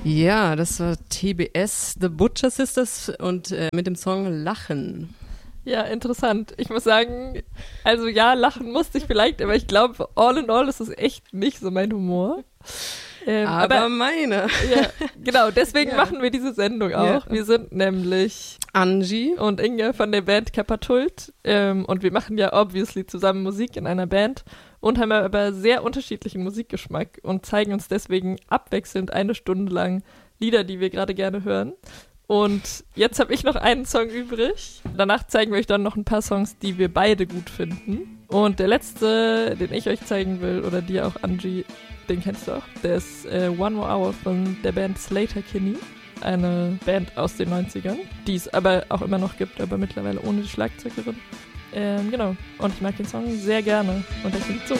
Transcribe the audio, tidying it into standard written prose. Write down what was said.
Ja, das war TBS, The Butcher Sisters und mit dem Song Lachen. Ja, interessant. Ich muss sagen, also ja, lachen musste ich vielleicht, aber ich glaube, all in all ist es echt nicht so mein Humor. Aber meine. Ja, genau, deswegen machen wir diese Sendung auch. Ja. Wir sind nämlich Angie und Inge von der Band Kapatult und wir machen ja obviously zusammen Musik in einer Band und haben aber sehr unterschiedlichen Musikgeschmack und zeigen uns deswegen abwechselnd 1 Stunde lang Lieder, die wir gerade gerne hören. Und jetzt habe ich noch einen Song übrig. Danach zeigen wir euch dann noch ein paar Songs, die wir beide gut finden. Und der letzte, den ich euch zeigen will, oder dir auch, Angie, den kennst du auch. Der ist One More Hour von der Band Sleater-Kinney. Eine Band aus den 90ern, die es aber auch immer noch gibt, aber mittlerweile ohne die Schlagzeugerin. Genau. Und ich mag den Song sehr gerne. Und der klingt so.